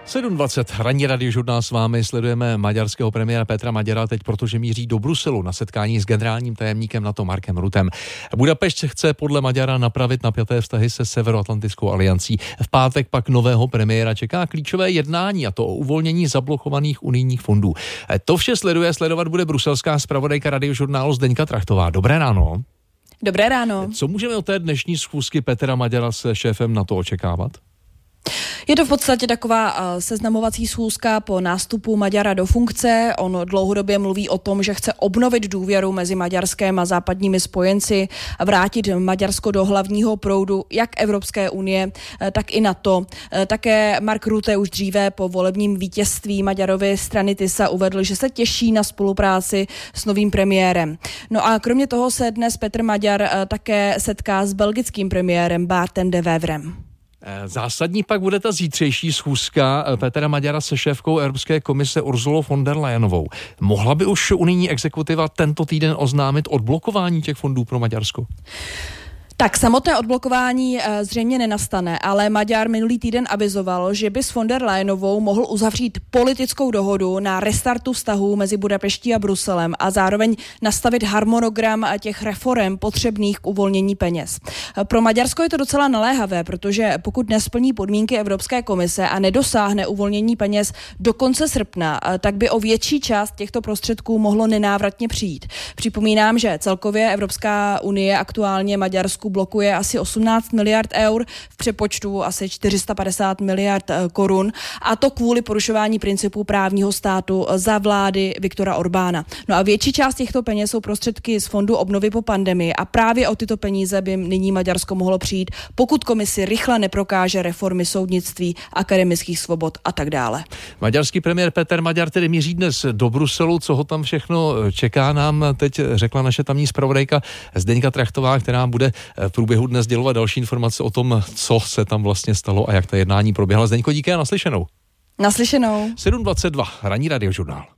7:20, ranní radiožurnál s vámi, sledujeme maďarského premiéra Petra Magyara teď, protože míří do Bruselu na setkání s generálním tajemníkem NATO Markem Ruttem. Budapešť chce podle Magyara napravit napjaté vztahy se Severoatlantickou aliancí. V pátek pak nového premiéra čeká klíčové jednání, a to o uvolnění zablokovaných unijních fondů. To vše sledovat bude bruselská zpravodajka radiožurnálu Zdeňka Trachtová. Dobré ráno. Dobré ráno. Co můžeme od té dnešní schůzky Petra Magyara se šéfem NATO očekávat? Je to v podstatě taková seznamovací schůzka po nástupu Magyara do funkce. On dlouhodobě mluví o tom, že chce obnovit důvěru mezi Maďarskem a západními spojenci, vrátit Maďarsko do hlavního proudu jak Evropské unie, tak i NATO. Také Mark Rutte už dříve po volebním vítězství Magyarovy strany TISA uvedl, že se těší na spolupráci s novým premiérem. No a kromě toho se dnes Petr Magyar také setká s belgickým premiérem Bartem de Weverem. Zásadní pak bude ta zítřejší schůzka Petra Magyara se šéfkou Evropské komise Ursulou von der Leyenovou. Mohla by už unijní exekutiva tento týden oznámit odblokování těch fondů pro Maďarsko? Tak samotné odblokování zřejmě nenastane, ale Magyar minulý týden avizoval, že by s von der Leyenovou mohl uzavřít politickou dohodu na restartu vztahů mezi Budapeští a Bruselem a zároveň nastavit harmonogram těch reforem potřebných k uvolnění peněz. Pro Maďarsko je to docela naléhavé, protože pokud nesplní podmínky Evropské komise a nedosáhne uvolnění peněz do konce srpna, tak by o větší část těchto prostředků mohlo nenávratně přijít. Připomínám, že celkově Evropská unie aktuálně Maďarsku blokuje asi 18 miliard eur, v přepočtu asi 450 miliard korun, a to kvůli porušování principů právního státu za vlády Viktora Orbána. No a větší část těchto peněz jsou prostředky z Fondu obnovy po pandemii a právě o tyto peníze by nyní Maďarsko mohlo přijít, pokud komisi rychle neprokáže reformy soudnictví, akademických svobod a tak dále. Maďarský premiér Peter Magyar tedy míří dnes do Bruselu. Co ho tam všechno čeká, nám teď řekla naše tamní zpravodajka Zdeňka Trachtová, která bude v průběhu dnes dělovat další informace o tom, co se tam vlastně stalo a jak ta jednání proběhla. Zdeňko, díky a naslyšenou. Naslyšenou. 7:22, ranní radiožurnál.